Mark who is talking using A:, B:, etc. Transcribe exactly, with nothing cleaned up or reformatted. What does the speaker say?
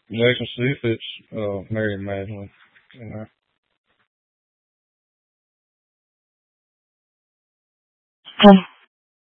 A: They can see if it's uh, Mary Magdalene. You know.